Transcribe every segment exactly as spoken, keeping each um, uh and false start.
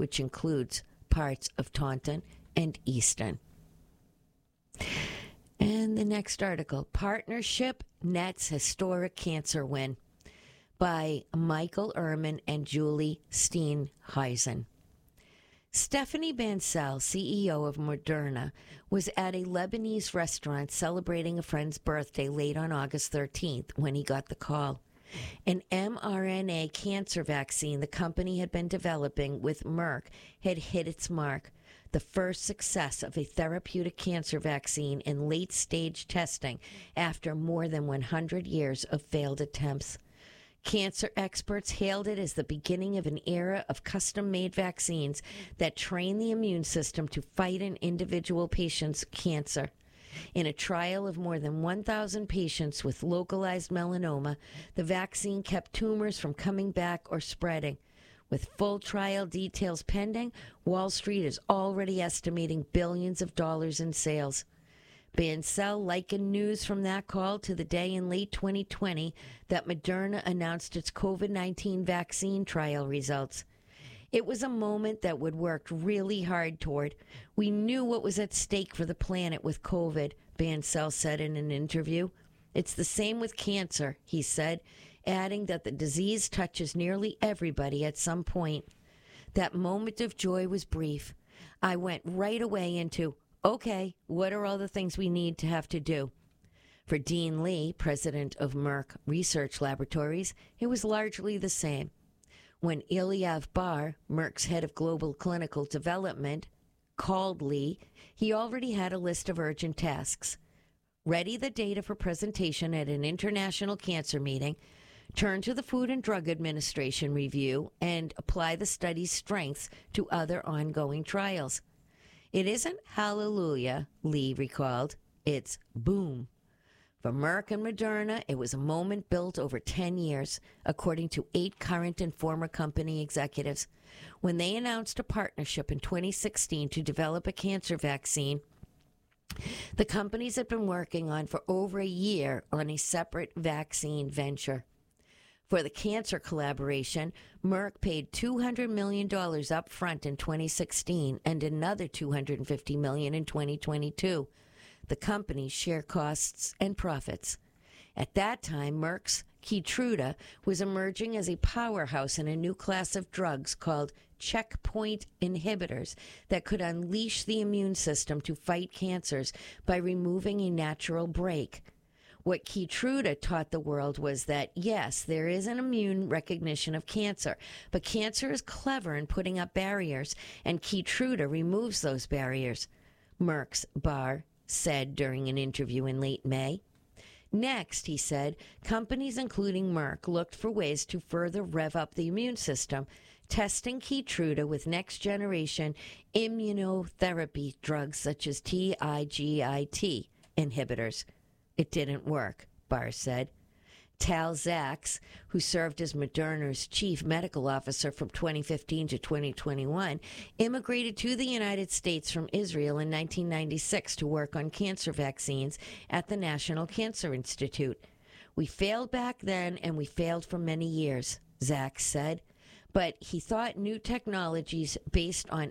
which includes parts of Taunton and Easton. And the next article, Partnership Nets Historic Cancer Win, by Michael Ehrman and Julie Steenhuisen. Stephanie Bancel, C E O of Moderna, was at a Lebanese restaurant celebrating a friend's birthday late on August thirteenth when he got the call. An mRNA cancer vaccine the company had been developing with Merck had hit its mark, the first success of a therapeutic cancer vaccine in late-stage testing after more than one hundred years of failed attempts. Cancer experts hailed it as the beginning of an era of custom-made vaccines that train the immune system to fight an individual patient's cancer. In a trial of more than one thousand patients with localized melanoma, the vaccine kept tumors from coming back or spreading. With full trial details pending, Wall Street is already estimating billions of dollars in sales. Bancel likened news from that call to the day in late twenty twenty that Moderna announced its COVID nineteen vaccine trial results. It was a moment that would work really hard toward. We knew what was at stake for the planet with COVID, Bancel said in an interview. It's the same with cancer, he said, adding that the disease touches nearly everybody at some point. That moment of joy was brief. I went right away into, okay, what are all the things we need to have to do? For Dean Li, president of Merck Research Laboratories, it was largely the same. When Eliav Bar, Merck's head of global clinical development, called Li, he already had a list of urgent tasks. Ready the data for presentation at an international cancer meeting, turn to the Food and Drug Administration review, and apply the study's strengths to other ongoing trials. It isn't hallelujah, Li recalled. It's boom. For Merck and Moderna, it was a moment built over ten years, according to eight current and former company executives. When they announced a partnership in twenty sixteen to develop a cancer vaccine, the companies had been working on for over a year on a separate vaccine venture. For the cancer collaboration, Merck paid two hundred million dollars up front in twenty sixteen and another two hundred fifty million dollars in twenty twenty-two. The companies share costs and profits. At that time, Merck's Keytruda was emerging as a powerhouse in a new class of drugs called checkpoint inhibitors that could unleash the immune system to fight cancers by removing a natural brake. What Keytruda taught the world was that, yes, there is an immune recognition of cancer, but cancer is clever in putting up barriers, and Keytruda removes those barriers, Merck's Bar said during an interview in late May. Next, he said, companies including Merck looked for ways to further rev up the immune system, testing Keytruda with next-generation immunotherapy drugs such as T I G I T inhibitors. It didn't work, Barr said. Tal Zaks, who served as Moderna's chief medical officer from twenty fifteen to twenty twenty-one, immigrated to the United States from Israel in nineteen ninety-six to work on cancer vaccines at the National Cancer Institute. We failed back then, and we failed for many years, Zaks said. But he thought new technologies based on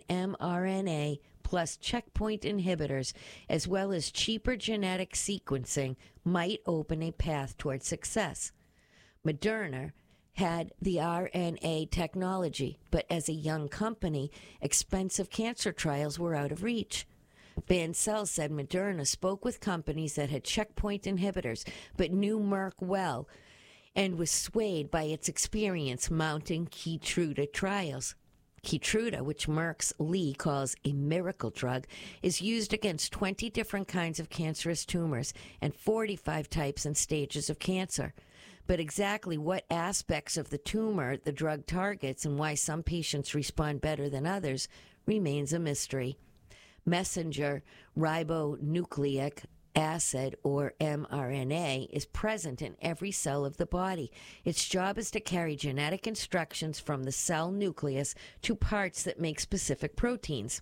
mRNA plus checkpoint inhibitors, as well as cheaper genetic sequencing, might open a path toward success. Moderna had the R N A technology, but as a young company, expensive cancer trials were out of reach. Bancel said Moderna spoke with companies that had checkpoint inhibitors, but knew Merck well, and was swayed by its experience mounting Keytruda trials. Keytruda, which Merck's Li calls a miracle drug, is used against twenty different kinds of cancerous tumors and forty-five types and stages of cancer. But exactly what aspects of the tumor the drug targets and why some patients respond better than others remains a mystery. Messenger ribonucleic acid, or mRNA, is present in every cell of the body. Its job is to carry genetic instructions from the cell nucleus to parts that make specific proteins.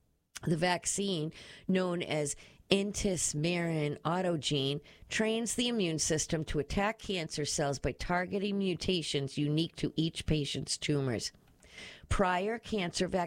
The vaccine, known as intismeran autogene, trains the immune system to attack cancer cells by targeting mutations unique to each patient's tumors. Prior cancer vaccines